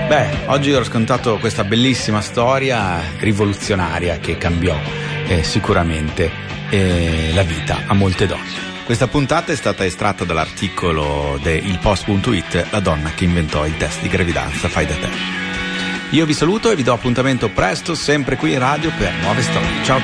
Oggi ho raccontato questa bellissima storia rivoluzionaria che cambiò sicuramente la vita a molte donne. Questa puntata è stata estratta dall'articolo di ilpost.it, la donna che inventò il test di gravidanza fai da te. Io vi saluto e vi do appuntamento presto, sempre qui in radio, per nuove storie. Ciao a tutti.